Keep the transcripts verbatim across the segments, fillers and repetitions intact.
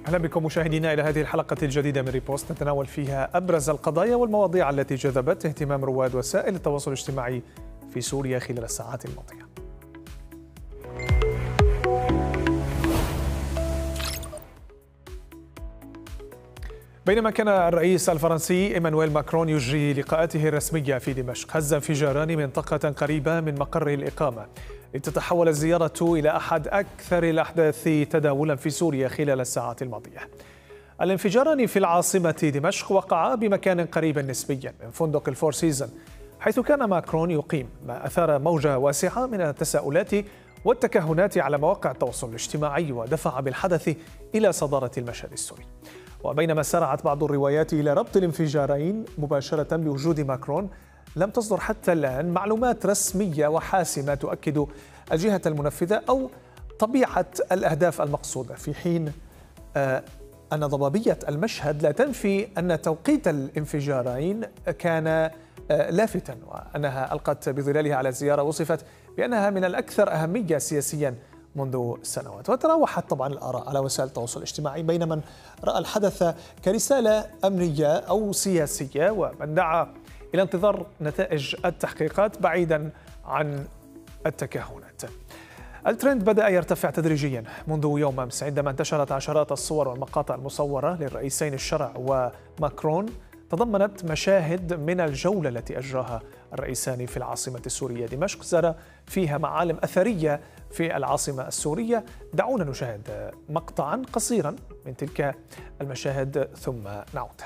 أهلا بكم مشاهدينا إلى هذه الحلقة الجديدة من ريبوست، نتناول فيها أبرز القضايا والمواضيع التي جذبت اهتمام رواد وسائل التواصل الاجتماعي في سوريا خلال الساعات الماضية. بينما كان الرئيس الفرنسي إيمانويل ماكرون يجري لقاءاته الرسمية في دمشق، هز انفجاران منطقة قريبة من مقر الإقامة لتتحول الزيارة إلى أحد أكثر الأحداث تداولا في سوريا خلال الساعات الماضية. الانفجاران في العاصمة دمشق وقعا بمكان قريب نسبيا من فندق الفور سيزون حيث كان ماكرون يقيم، ما أثار موجة واسعة من التساؤلات والتكهنات على مواقع التواصل الاجتماعي ودفع بالحدث إلى صدارة المشهد السوري. وبينما سارعت بعض الروايات إلى ربط الانفجارين مباشرة بوجود ماكرون، لم تصدر حتى الآن معلومات رسمية وحاسمة تؤكد الجهة المنفذة أو طبيعة الأهداف المقصودة، في حين أن ضبابية المشهد لا تنفي أن توقيت الانفجارين كان لافتا، وأنها ألقت بظلالها على الزيارة وصفت بأنها من الأكثر أهمية سياسيا منذ سنوات. وتراوحت طبعا الآراء على وسائل التواصل الاجتماعي بين من رأى الحدث كرسالة أمنية أو سياسية، ومن دعا إلى انتظار نتائج التحقيقات بعيدا عن التكهنات. الترند بدأ يرتفع تدريجيا منذ يوم أمس عندما انتشرت عشرات الصور والمقاطع المصورة للرئيسين الشرع وماكرون تضمنت مشاهد من الجولة التي أجراها الرئيسان في العاصمة السورية دمشق، زار فيها معالم أثرية في العاصمة السورية. دعونا نشاهد مقطعا قصيرا من تلك المشاهد ثم نعود.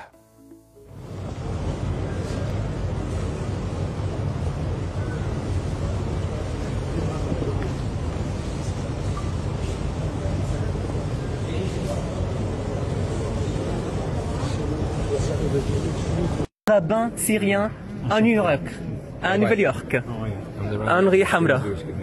rabbin syrien à New York, à Nouvelle-York, à Henri Hamra.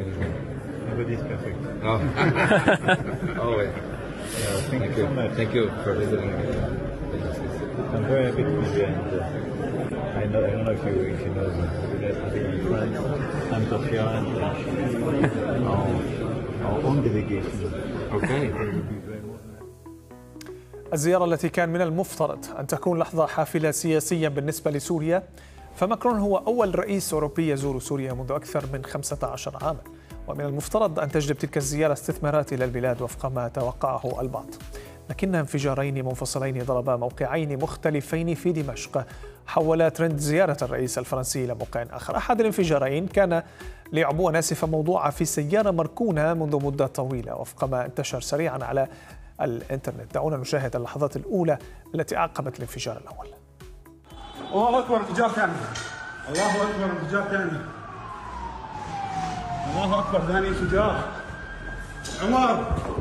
Oh, oh wait. Thank you. Thank you for visiting. I'm very happy to be here. And I, know, I don't know if you, if you know the France, I'm Sofia, and our, our own delegation. Okay. الزيارة التي كان من المفترض أن تكون لحظة حافلة سياسيا بالنسبة لسوريا، فماكرون هو أول رئيس أوروبي يزور سوريا منذ أكثر من خمسة عشر عاما، ومن المفترض أن تجلب تلك الزيارة استثمارات إلى البلاد وفق ما توقعه البعض، لكن انفجارين منفصلين ضربا موقعين مختلفين في دمشق حول ترند زيارة الرئيس الفرنسي إلى موقع آخر. أحد الانفجارين كان لعبوة ناسفة موضوعة في سيارة مركونة منذ مدة طويلة وفق ما انتشر سريعا على الانترنت. دعونا نشاهد اللحظات الأولى التي أعقبت الانفجار الأول. الله أكبر، انفجار ثاني. الله أكبر، انفجار ثاني. الله أكبر، ثاني انفجار. عمر